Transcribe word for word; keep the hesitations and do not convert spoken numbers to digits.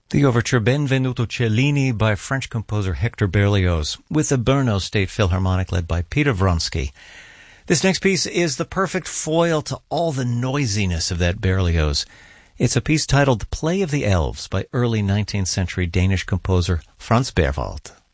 The overture Benvenuto Cellini by French composer Hector Berlioz, with the Brno State Philharmonic led by Peter Vronsky. This next piece is the perfect foil to all the noisiness of that Berlioz. It's a piece titled The Play of the Elves by early nineteenth century Danish composer Franz Berwald.